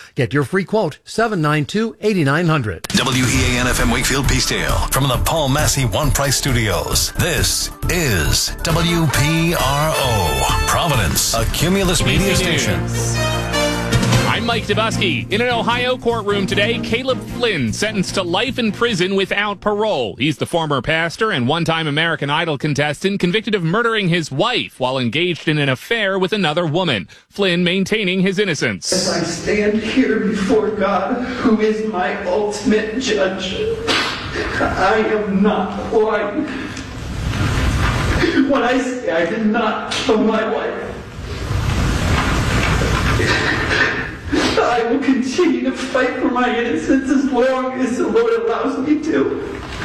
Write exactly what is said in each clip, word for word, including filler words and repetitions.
Get your free quote, seven nine two, eight nine zero zero. W E A N F M Wakefield Peacedale from the Paul Massey One Price Studios. This is W P R O, Providence, a Cumulus Media Station. I'm Mike Dubusky. In an Ohio courtroom today, Caleb Flynn sentenced to life in prison without parole. He's the former pastor and one-time American Idol contestant convicted of murdering his wife while engaged in an affair with another woman. Flynn maintaining his innocence. As I stand here before God, who is my ultimate judge, I am not lying when I say I did not kill my wife. I will continue to fight for my innocence as long as the Lord allows me to,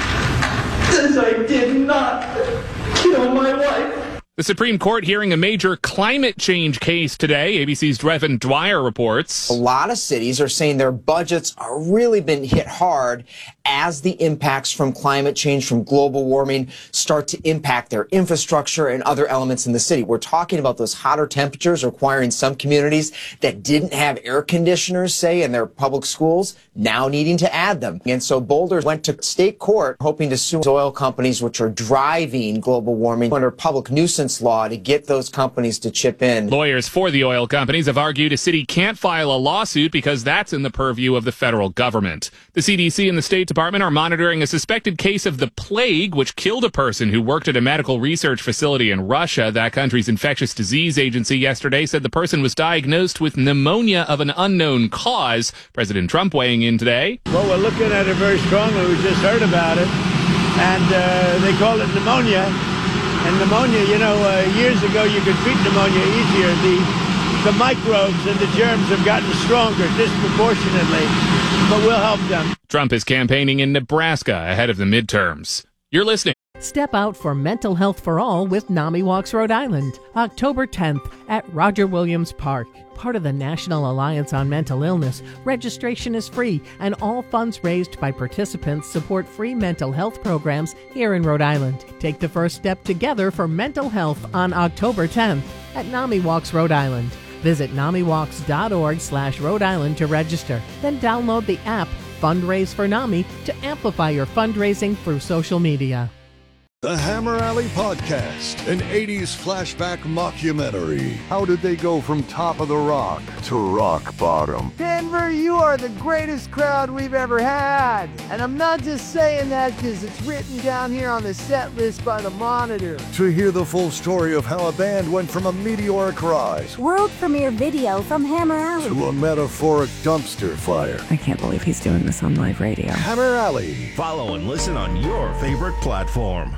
as I did not kill my wife. The Supreme Court hearing a major climate change case today. A B C's Drevin Dwyer reports. A lot of cities are saying their budgets are really been hit hard as the impacts from climate change, from global warming, start to impact their infrastructure and other elements in the city. We're talking about those hotter temperatures requiring some communities that didn't have air conditioners, say, in their public schools, now needing to add them. And so Boulder went to state court hoping to sue oil companies which are driving global warming under public nuisance law to get those companies to chip in. Lawyers for the oil companies have argued a city can't file a lawsuit because that's in the purview of the federal government. The C D C and the State Department are monitoring a suspected case of the plague, which killed a person who worked at a medical research facility in Russia. That country's infectious disease agency yesterday said the person was diagnosed with pneumonia of an unknown cause. President Trump weighing in today. Well, we're looking at it very strongly. We just heard about it. And uh, they call it pneumonia. And pneumonia, you know, uh, years ago you could treat pneumonia easier. The the microbes and the germs have gotten stronger disproportionately, but we'll help them. Trump is campaigning in Nebraska ahead of the midterms. You're listening. Step out for Mental Health for All with NAMI Walks Rhode Island, October tenth at Roger Williams Park. Part of the National Alliance on Mental Illness, registration is free, and all funds raised by participants support free mental health programs here in Rhode Island. Take the first step together for mental health on October tenth at NAMI Walks Rhode Island. Visit namiwalks.org slash Rhode Island to register. Then download the app Fundraise for NAMI to amplify your fundraising through social media. The Hammer Alley Podcast, an eighties flashback mockumentary. How did they go from top of the rock to rock bottom? Denver, you are the greatest crowd we've ever had. And I'm not just saying that because it's written down here on the set list by the Monitor. To hear the full story of how a band went from a meteoric rise, world premiere video from Hammer Alley, to a metaphoric dumpster fire. I can't believe he's doing this on live radio. Hammer Alley. Follow and listen on your favorite platform.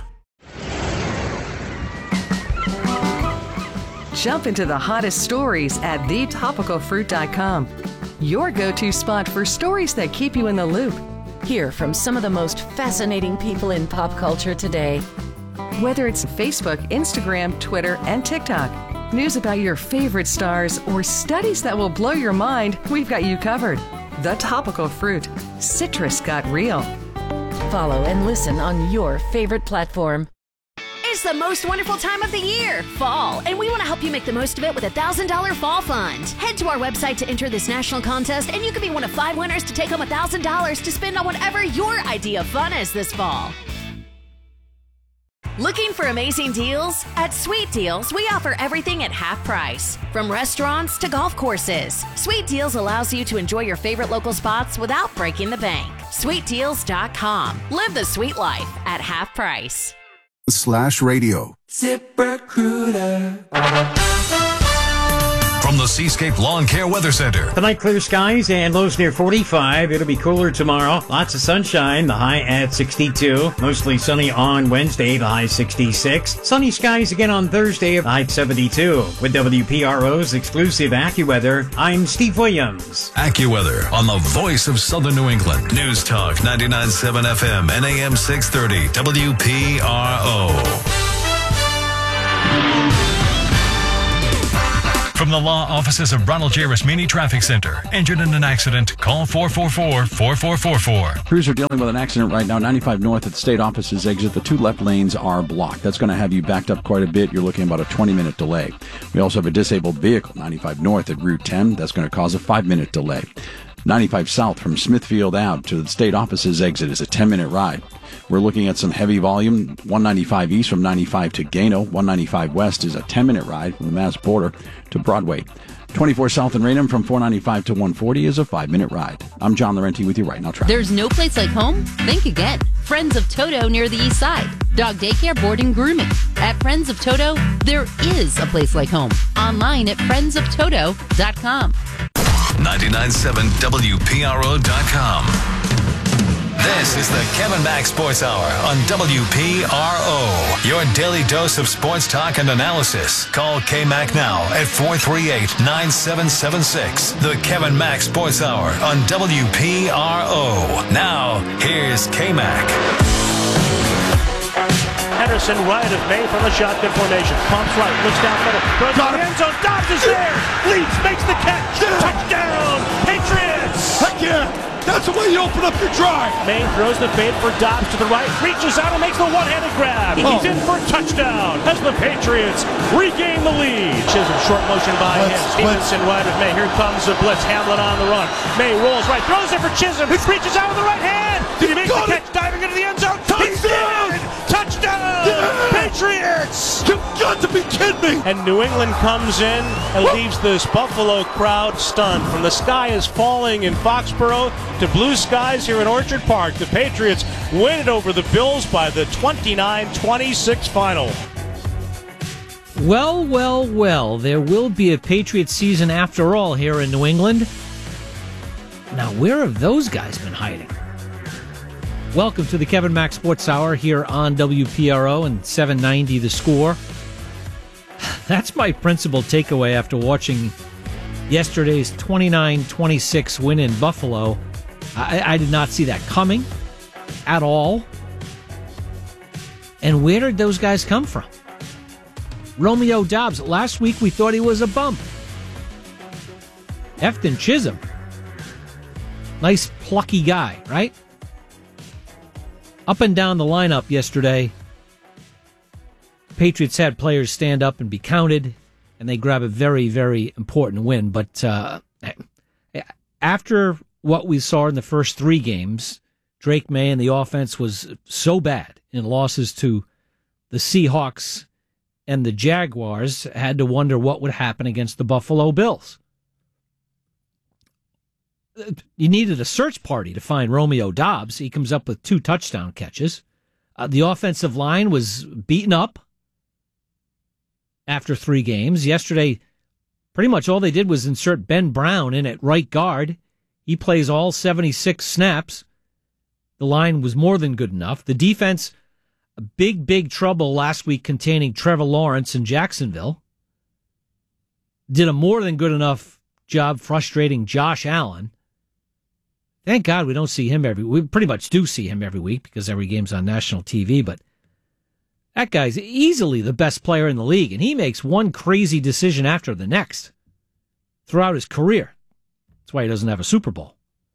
Jump into the hottest stories at the topical fruit dot com. Your go-to spot for stories that keep you in the loop. Hear from some of the most fascinating people in pop culture today. Whether it's Facebook, Instagram, Twitter, and TikTok, news about your favorite stars, or studies that will blow your mind, we've got you covered. The Topical Fruit. Citrus got real. Follow and listen on your favorite platform. It's the most wonderful time of the year, fall, and we want to help you make the most of it with a one thousand dollars Fall Fund. Head to our website to enter this national contest, and you can be one of five winners to take home one thousand dollars to spend on whatever your idea of fun is this fall. Looking for amazing deals? At Sweet Deals, we offer everything at half price, from restaurants to golf courses. Sweet Deals allows you to enjoy your favorite local spots without breaking the bank. sweet deals dot com. Live the sweet life at half price. Slash radio. ZipRecruiter. From the Seascape Lawn Care Weather Center. Tonight, clear skies and lows near forty-five. It'll be cooler tomorrow. Lots of sunshine, the high at sixty-two. Mostly sunny on Wednesday, the high sixty-six. Sunny skies again on Thursday, the high seventy-two. With W P R O's exclusive AccuWeather, I'm Steve Williams. AccuWeather on the voice of Southern New England. News Talk ninety-nine point seven F M and A M six thirty W P R O. From the law offices of Ronald J. Rasmini Traffic Center. Injured in an accident? Call four four four, four four four four. Crews are dealing with an accident right now. ninety-five north at the state offices exit. The two left lanes are blocked. That's going to have you backed up quite a bit. You're looking at about a twenty-minute delay. We also have a disabled vehicle, ninety-five north at Route ten. That's going to cause a five-minute delay. ninety-five south from Smithfield Ave to the state offices exit is a ten-minute ride. We're looking at some heavy volume. one ninety-five east from ninety-five to Gano. one ninety-five west is a ten-minute ride from the Mass border to Broadway. twenty-four south in Raynham from four ninety-five to one forty is a five-minute ride. I'm John Laurenti with you right now. Traffic. There's no place like home? Think again. Friends of Toto near the east side. Dog daycare, boarding, grooming. At Friends of Toto, there is a place like home. Online at friends of toto dot com. ninety-nine point seven W P R O dot com. This is the Kevin Mack Sports Hour on W P R O. Your daily dose of sports talk and analysis. Call K-Mac now at four three eight, nine seven seven six. The Kevin Mack Sports Hour on W P R O. Now, here's K-Mac. Henderson right of May from the shotgun formation. Pumps right, looks down middle, throws to the end zone. Dobbs is there. Leaps, makes the catch. Touchdown, Patriots. Heck yeah. That's the way you open up your drive. May throws the fade for Dobbs to the right, reaches out and makes the one-handed grab. Oh. He's in for a touchdown as the Patriots regain the lead. Chisholm short motion by blitz, him. Stevenson wide of May. Here comes the blitz. Hamlin on the run. May rolls right, throws it for Chisholm. He reaches out with the right hand. Did he make the catch? It. Diving into the end zone. Touchdown! Touchdown! Yeah. Patriots! You've got to be kidding me! And New England comes in and Woo. leaves this Buffalo crowd stunned. From the sky is falling in Foxborough to blue skies here in Orchard Park. The Patriots win it over the Bills by the twenty-nine twenty-six final. Well, well, well, there will be a Patriots season after all here in New England. Now, where have those guys been hiding? Welcome to the Kevin Mack Sports Hour here on W P R O and seven ninety The Score. That's my principal takeaway after watching yesterday's twenty-nine twenty-six win in Buffalo. I, I did not see that coming at all. And where did those guys come from? Romeo Dobbs, last week we thought he was a bum. Efton Chisholm, nice plucky guy, right? Up and down the lineup yesterday, Patriots had players stand up and be counted, and they grab a very, very important win. But uh, after what we saw in the first three games, Drake May and the offense was so bad in losses to the Seahawks and the Jaguars, had to wonder what would happen against the Buffalo Bills. You needed a search party to find Romeo Dobbs. He comes up with two touchdown catches. Uh, the offensive line was beaten up after three games. Yesterday, pretty much all they did was insert Ben Brown in at right guard. He plays all seventy-six snaps. The line was more than good enough. The defense, big, big trouble last week containing Trevor Lawrence in Jacksonville. Did a more than good enough job frustrating Josh Allen. Thank God we don't see him every week. We pretty much do see him every week because every game's on national T V, but that guy's easily the best player in the league, and he makes one crazy decision after the next throughout his career. That's why he doesn't have a Super Bowl.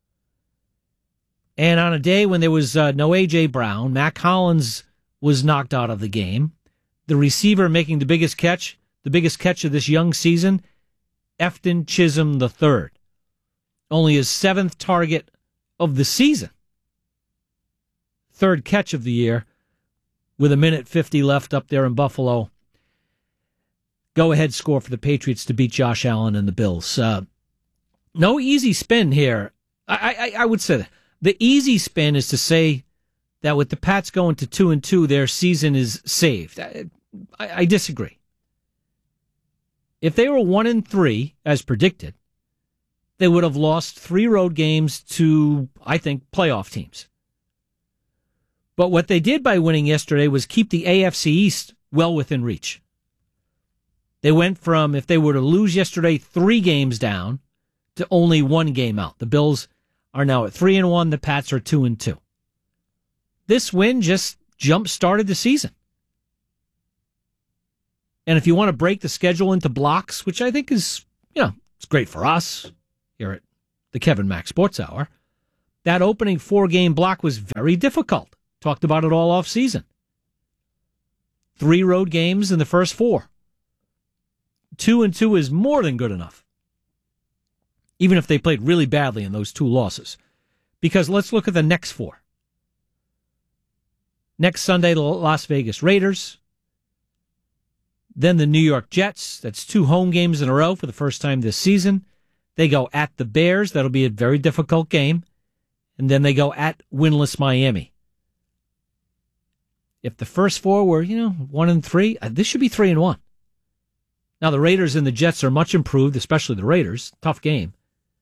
And on a day when there was uh, no A J. Brown, Mac Hollins was knocked out of the game. The receiver making the biggest catch, the biggest catch of this young season, Efton Chisholm the third. Only his seventh target of the season. Third catch of the year with a minute fifty left up there in Buffalo. Go-ahead score for the Patriots to beat Josh Allen and the Bills. Uh, no easy spin here. I, I, I would say that. The easy spin is to say that with the Pats going to two and two, their season is saved. I, I, I disagree. If they were one and three, as predicted, they would have lost three road games to, I think, playoff teams. But what they did by winning yesterday was keep the A F C East well within reach. They went from, if they were to lose yesterday, three games down to only one game out. The Bills are now at three and one. The Pats are two and two. This win just jump-started the season. And if you want to break the schedule into blocks, which I think is, you know, it's great for us here at the Kevin Mack Sports Hour, that opening four-game block was very difficult. Talked about it all off season. Three road games in the first four. Two and two is more than good enough, even if they played really badly in those two losses. Because let's look at the next four. Next Sunday, the Las Vegas Raiders. Then the New York Jets. That's two home games in a row for the first time this season. They go at the Bears. That'll be a very difficult game. And then they go at winless Miami. If the first four were, you know, one and three, this should be three and one. Now, the Raiders and the Jets are much improved, especially the Raiders. Tough game.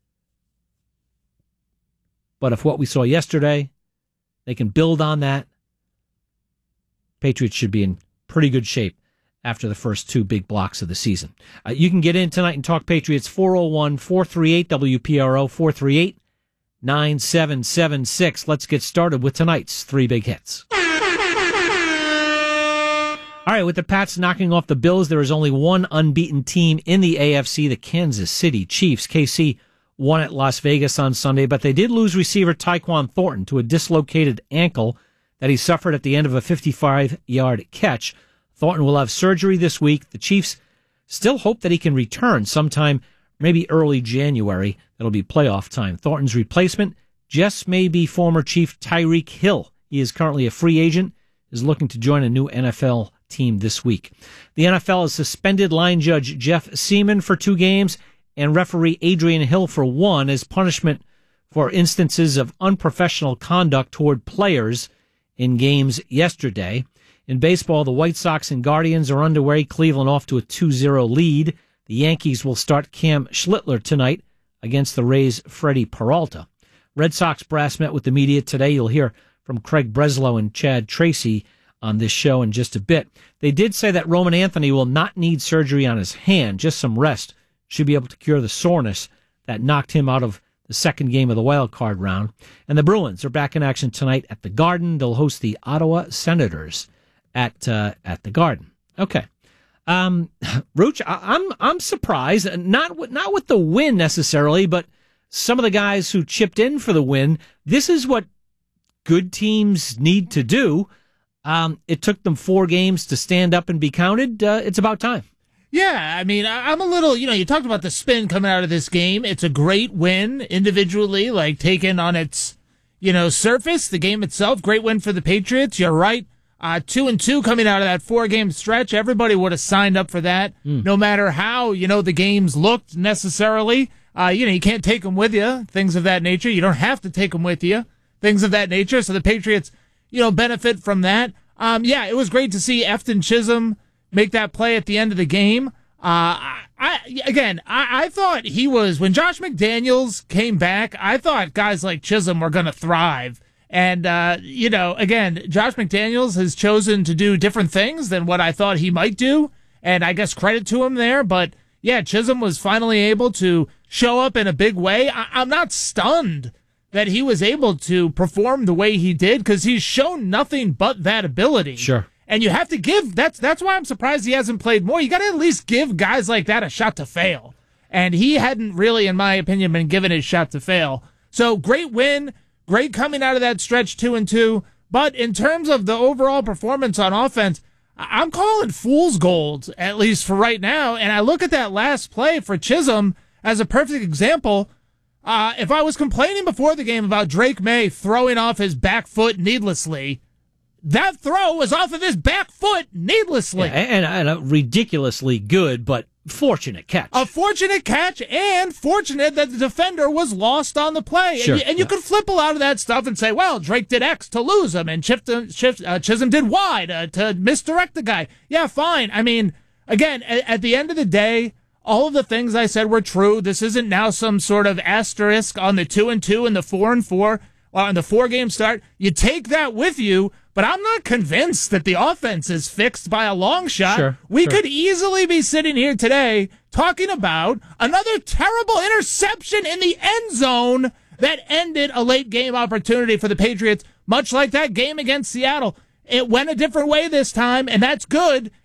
But if what we saw yesterday, they can build on that, Patriots should be in pretty good shape after the first two big blocks of the season. Uh, you can get in tonight and talk Patriots, four oh one, four three eight, W P R O, four three eight, nine seven seven six. Let's get started with tonight's three big hits. All right, with the Pats knocking off the Bills, there is only one unbeaten team in the A F C, the Kansas City Chiefs. K C won at Las Vegas on Sunday, but they did lose receiver Tyquan Thornton to a dislocated ankle that he suffered at the end of a fifty-five-yard catch. Thornton will have surgery this week. The Chiefs still hope that he can return sometime, maybe early January. That'll be playoff time. Thornton's replacement just may be former Chief Tyreek Hill. He is currently a free agent, is looking to join a new N F L team this week. The N F L has suspended line judge Jeff Seaman for two games and referee Adrian Hill for one as punishment for instances of unprofessional conduct toward players in games yesterday. In baseball, the White Sox and Guardians are underway. Cleveland off to a two zero lead. The Yankees will start Cam Schlittler tonight against the Rays' Freddie Peralta. Red Sox brass met with the media today. You'll hear from Craig Breslow and Chad Tracy on this show in just a bit. They did say that Roman Anthony will not need surgery on his hand, just some rest should be able to cure the soreness that knocked him out of the second game of the wild card round. And the Bruins are back in action tonight at the Garden. They'll host the Ottawa Senators at uh, at the Garden. Okay. Um, Rooch, I, I'm I'm surprised, not with, not with the win necessarily, but some of the guys who chipped in for the win. This is what good teams need to do. Um, it took them four games to stand up and be counted. Uh, it's about time. Yeah, I mean, I'm a little, you know, you talked about the spin coming out of this game. It's a great win individually, like taken on its, you know, surface, the game itself. Great win for the Patriots. You're right. Uh, two and two coming out of that four game stretch. Everybody would have signed up for that, mm. no matter how, you know, the games looked necessarily. Uh, you know, you can't take them with you, things of that nature. You don't have to take them with you, things of that nature. So the Patriots, you know, benefit from that. Um, yeah, it was great to see Efton Chisholm make that play at the end of the game. Uh, I, again, I, I thought he was, when Josh McDaniels came back, I thought guys like Chisholm were going to thrive. And, uh, you know, again, Josh McDaniels has chosen to do different things than what I thought he might do. And I guess credit to him there. But yeah, Chisholm was finally able to show up in a big way. I, I'm not stunned that he was able to perform the way he did, because he's shown nothing but that ability. Sure. And you have to give, that's that's why I'm surprised he hasn't played more. You got to at least give guys like that a shot to fail. And he hadn't really, in my opinion, been given his shot to fail. So great win, great coming out of that stretch two and two. But in terms of the overall performance on offense, I'm calling fool's gold, at least for right now. And I look at that last play for Chisholm as a perfect example. Uh, if I was complaining before the game about Drake May throwing off his back foot needlessly, that throw was off of his back foot needlessly. Yeah, and, and a ridiculously good, but fortunate catch. A fortunate catch, and fortunate that the defender was lost on the play. Sure. And, you, and you yeah. could flip a lot of that stuff and say, well, Drake did X to lose him, and Chif- Chif- uh, Chisholm did Y to, to misdirect the guy. Yeah, fine. I mean, again, at, at the end of the day, all of the things I said were true. This isn't now some sort of asterisk on the two and two and the four and four on the four game start. You take that with you, but I'm not convinced that the offense is fixed by a long shot. Sure, we sure. could easily be sitting here today talking about another terrible interception in the end zone that ended a late game opportunity for the Patriots, much like that game against Seattle. It went a different way this time, and that's good.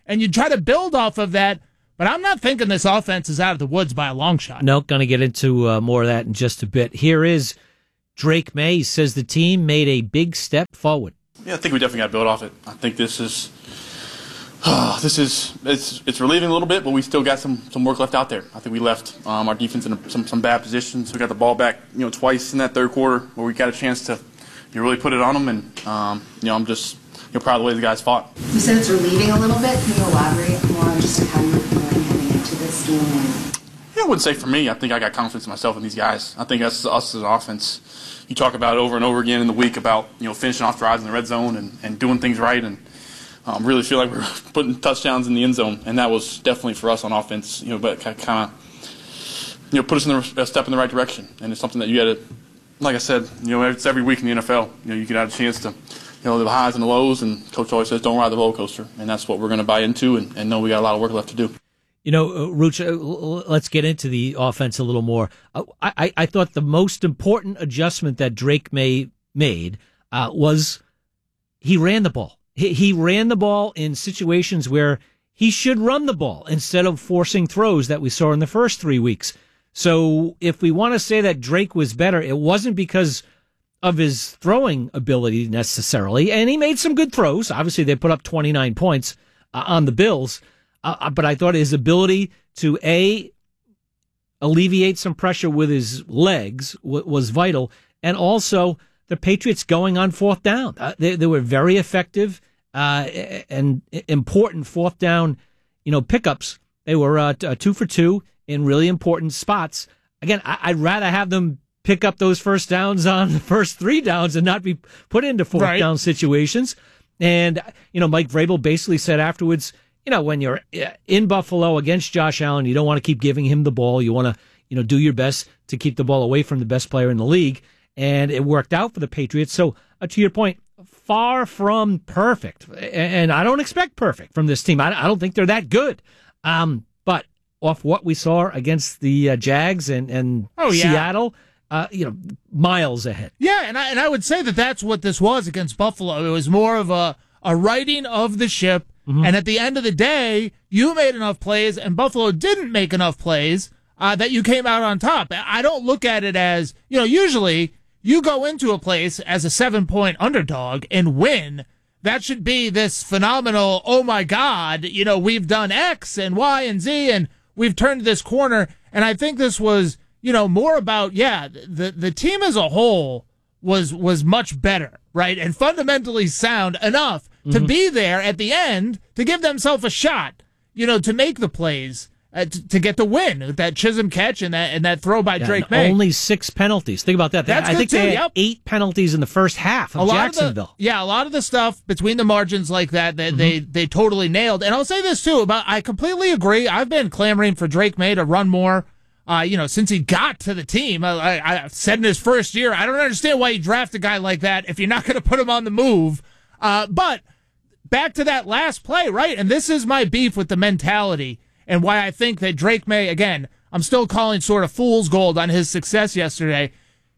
and you try to build off of that. But I'm not thinking this offense is out of the woods by a long shot. No, going to get into uh, more of that in just a bit. Here is Drake May. He says the team made a big step forward. Yeah, I think we definitely got to build off it. I think this is uh, this is it's it's relieving a little bit, but we still got some some work left out there. I think we left um, our defense in a, some some bad positions. We got the ball back, you know, twice in that third quarter where we got a chance to you know, really put it on them, and um, you know, I'm just you know, proud of the way the guys fought. You said it's relieving a little bit. Can you elaborate more on just how you were feeling heading into this game? Yeah, I wouldn't say for me. I think I got confidence in myself and these guys. I think us, us as an offense, you talk about it over and over again in the week about you know finishing off drives in the red zone and, and doing things right, and um, really feel like we're putting touchdowns in the end zone, and that was definitely for us on offense. You know, but kind of you know put us in the, a step in the right direction, and it's something that you had to, like I said, you know, it's every week in the N F L. You know, you get out a chance to. You know, the highs and the lows, and Coach always says, don't ride the roller coaster, and that's what we're going to buy into and, and know we got a lot of work left to do. You know, uh, Ruch, uh, let's get into the offense a little more. Uh, I, I thought the most important adjustment that Drake May made uh, was he ran the ball. He, he ran the ball in situations where he should run the ball instead of forcing throws that we saw in the first three weeks. So if we want to say that Drake was better, it wasn't because of his throwing ability necessarily, and he made some good throws. Obviously, they put up twenty-nine points uh, on the Bills, uh, but I thought his ability to A, alleviate some pressure with his legs w- was vital, and also the Patriots going on fourth down. Uh, they, they were very effective uh, and important fourth down, you know, pickups. They were uh, t- two for two in really important spots. Again, I- I'd rather have them pick up those first downs on the first three downs and not be put into fourth right. down situations. And, you know, Mike Vrabel basically said afterwards, you know, when you're in Buffalo against Josh Allen, you don't want to keep giving him the ball. You want to, you know, do your best to keep the ball away from the best player in the league. And it worked out for the Patriots. So, uh, to your point, far from perfect. And I don't expect perfect from this team. I don't think they're that good. Um, but off what we saw against the uh, Jags and, and oh, yeah. Seattle, Uh, you know, miles ahead. Yeah, and I and I would say that that's what this was against Buffalo. It was more of a, a righting of the ship, mm-hmm. and at the end of the day, you made enough plays, and Buffalo didn't make enough plays uh, that you came out on top. I don't look at it as, you know, usually you go into a place as a seven-point underdog and win. That should be this phenomenal, oh, my God, you know, we've done X and Y and Z, and we've turned this corner, and I think this was... You know, more about, yeah, the the team as a whole was was much better, right? And fundamentally sound enough mm-hmm. to be there at the end to give themselves a shot, you know, to make the plays, uh, to, to get the win with that Chisholm catch and that and that throw by yeah, Drake May. Only six penalties. Think about that. That's I good think too, they had yep. eight penalties in the first half of a lot Jacksonville. Of the, yeah, a lot of the stuff between the margins like that, that mm-hmm. they, they totally nailed. And I'll say this, too, about I completely agree. I've been clamoring for Drake May to run more. Uh, you know, since he got to the team, I, I, I said in his first year, I don't understand why you draft a guy like that if you're not going to put him on the move. Uh, but back to that last play, right? And this is my beef with the mentality and why I think that Drake May, again, I'm still calling sort of fool's gold on his success yesterday.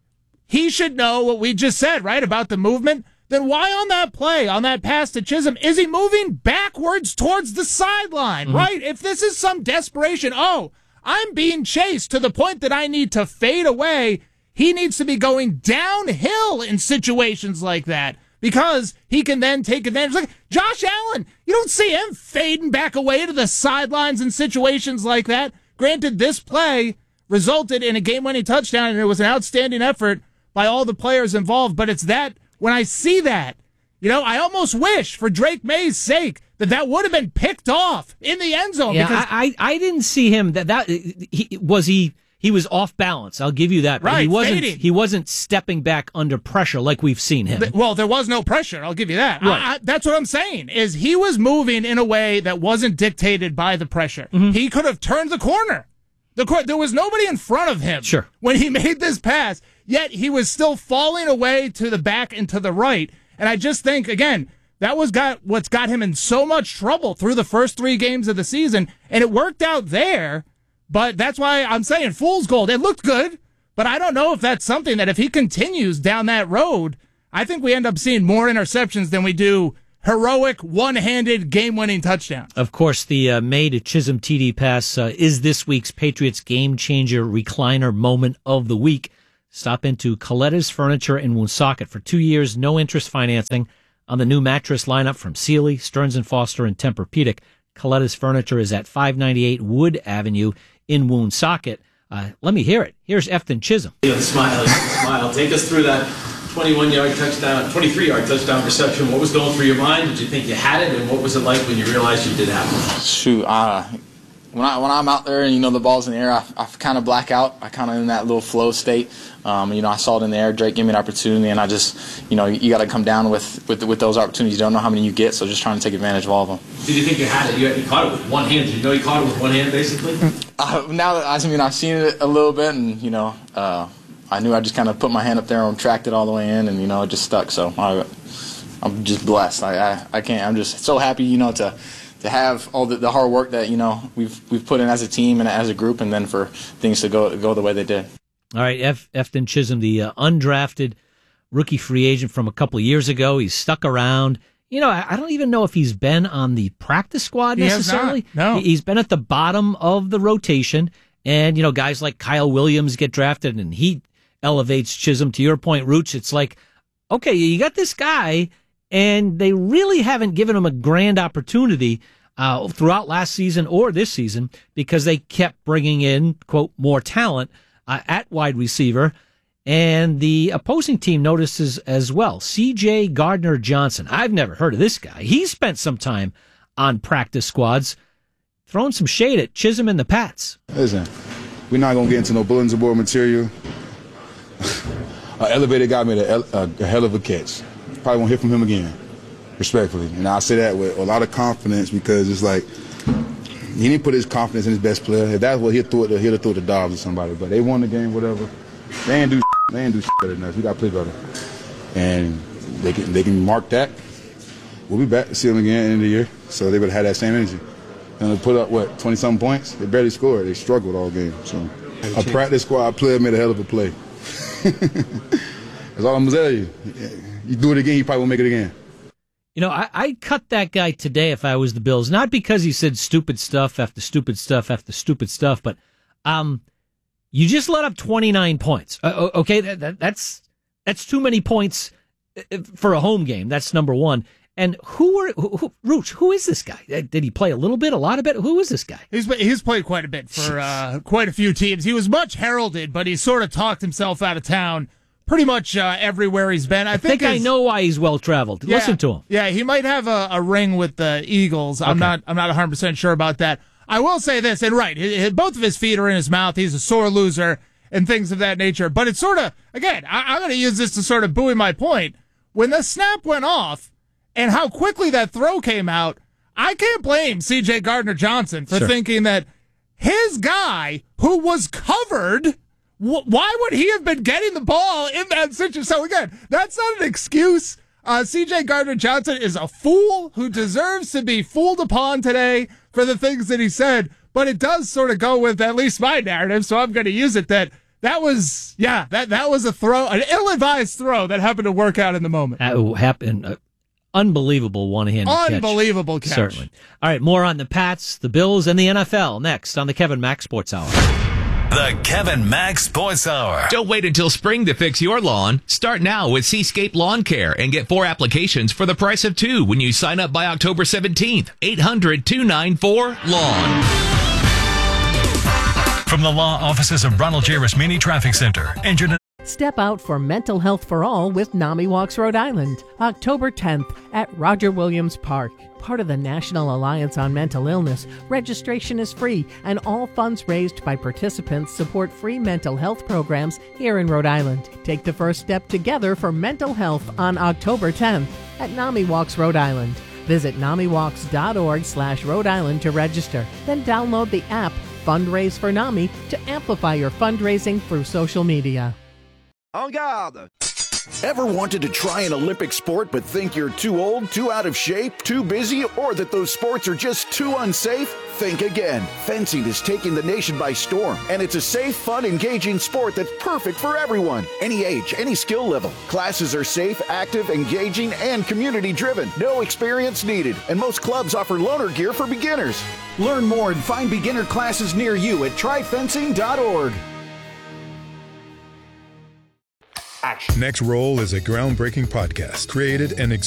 He should know what we just said, right, about the movement. Then why on that play, on that pass to Chisholm, is he moving backwards towards the sideline, mm-hmm. right? If this is some desperation, oh, I'm being chased to the point that I need to fade away. He needs to be going downhill in situations like that because he can then take advantage. Like Josh Allen, you don't see him fading back away to the sidelines in situations like that. Granted, this play resulted in a game-winning touchdown, and it was an outstanding effort by all the players involved. But it's that, when I see that, you know, I almost wish, for Drake May's sake, that that would have been picked off in the end zone. Yeah, because I, I, I didn't see him. That that he was he he was off balance. I'll give you that. But right, he wasn't. fading. He wasn't stepping back under pressure like we've seen him. Well, there was no pressure. I'll give you that. Right. I, I, that's what I'm saying. Is he was moving in a way that wasn't dictated by the pressure. Mm-hmm. He could have turned the corner. The cor- there was nobody in front of him. Sure. When he made this pass, yet he was still falling away to the back and to the right. And I just think, again, that was got what's got him in so much trouble through the first three games of the season, and it worked out there. But that's why I'm saying fool's gold. It looked good, but I don't know if that's something that if he continues down that road, I think we end up seeing more interceptions than we do heroic, one-handed, game-winning touchdown. Of course, the uh, May to Chisholm T D pass uh, is this week's Patriots game-changer recliner moment of the week. Stop into Coletta's Furniture in Woonsocket for two years, no-interest financing on the new mattress lineup from Sealy, Stearns and Foster, and Tempur-Pedic. Coletta's Furniture is at five ninety-eight Wood Avenue in Woonsocket. Uh, let me hear it. Here's Efton Chisholm. Smile, smile. Take us through that twenty-one-yard touchdown, twenty-three-yard touchdown reception. What was going through your mind? Did you think you had it, and what was it like when you realized you did have it? Shoot, uh, when I when I'm out there and you know the ball's in the air, I, I kind of black out. I kind of in that little flow state. Um, you know, I saw it in the air. Drake gave me an opportunity, and I just, you know, you, you got to come down with with with those opportunities. You don't know how many you get, so just trying to take advantage of all of them. Did you think you had it? You, you caught it with one hand. Did you know you caught it with one hand, basically? Uh, now that I mean, I've seen it a little bit, and you know. Uh, I knew I just kind of put my hand up there and tracked it all the way in, and, you know, it just stuck. So I, I'm just blessed. I, I, I can't. I'm just so happy, you know, to to have all the, the hard work that, you know, we've we've put in as a team and as a group, and then for things to go go the way they did. All right, F. Efton Chisholm, the uh, undrafted rookie free agent from a couple of years ago. He's stuck around. You know, I, I don't even know if he's been on the practice squad necessarily. He has not. No. He's been at the bottom of the rotation, and, you know, guys like Kyle Williams get drafted, and he elevates Chisholm. To your point, Rooch, it's like, okay, you got this guy, and they really haven't given him a grand opportunity uh, throughout last season or this season because they kept bringing in, quote, more talent uh, at wide receiver. And the opposing team notices as well. C J Gardner-Johnson. I've never heard of this guy. He spent some time on practice squads, throwing some shade at Chisholm and the Pats. Listen, we're not going to get into no bulletin board material. An elevator guy made a, a, a hell of a catch. Probably won't hear from him again, respectfully. And I say that with a lot of confidence because it's like he didn't put his confidence in his best player. If that's what he'll throw it, he'll throw it to Dobbs or somebody. But they won the game, whatever. They ain't do they ain't do better than us. We got to play better, and they can they can mark that. We'll be back to see them again at the end of the year, so they would have had that same energy. And they put up what twenty something points. They barely scored. They struggled all game. So a practice squad player made a hell of a play. That's all I'm gonna tell you. You do it again, he probably won't make it again. You know, I, I'd cut that guy today if I was the Bills, not because he said stupid stuff after stupid stuff after stupid stuff, but um, you just let up twenty-nine points. Uh, okay, that, that, that's that's too many points for a home game. That's number one. And who are who, who, Rooch, who is this guy? Did he play a little bit, a lot of it? Who is this guy? He's he's played quite a bit for uh, quite a few teams. He was much heralded, but he sort of talked himself out of town pretty much uh, everywhere he's been. I, I think, think I know why he's well traveled. Yeah, Listen to him. Yeah, he might have a, a ring with the Eagles. I'm Okay. not I'm not one hundred percent sure about that. I will say this, and right, he, he- both of his feet are in his mouth. He's a sore loser and things of that nature. But it's sort of, again, I, I'm going to use this to sort of buoy my point. When the snap went off, and how quickly that throw came out, I can't blame C J Gardner-Johnson for Sure. thinking that his guy, who was covered, wh- why would he have been getting the ball in that situation? So again, that's not an excuse. Uh, C J Gardner-Johnson is a fool who deserves to be fooled upon today for the things that he said, but it does sort of go with at least my narrative, so I'm going to use it that that was, yeah, that, that was a throw, an ill-advised throw that happened to work out in the moment. That happened. Uh, unbelievable one-handed catch. Unbelievable catch. Certainly. All right, more on the Pats, the Bills, and the N F L next on the Kevin Mack Sports Hour. The Kevin Mack Sports Hour. Don't wait until spring to fix your lawn. Start now with Seascape Lawn Care and get four applications for the price of two when you sign up by October seventeenth. eight hundred, two nine four, lawn. From the law offices of Ronald J. Rasmini Traffic Center. Engineer. Step out for mental health for all with NAMI Walks Rhode Island, October tenth at Roger Williams Park. Part of the National Alliance on Mental Illness, registration is free and all funds raised by participants support free mental health programs here in Rhode Island. Take the first step together for mental health on October tenth at NAMI Walks Rhode Island. Visit namiwalks.org slash Rhode Island to register. Then download the app Fundraise for NAMI to amplify your fundraising through social media. En garde! Ever wanted to try an Olympic sport but think you're too old, too out of shape, too busy, or that those sports are just too unsafe? Think again. Fencing is taking the nation by storm, and it's a safe, fun, engaging sport that's perfect for everyone. Any age, any skill level. Classes are safe, active, engaging, and community-driven. No experience needed, and most clubs offer loaner gear for beginners. Learn more and find beginner classes near you at try fencing dot org. Next Roll is a groundbreaking podcast created and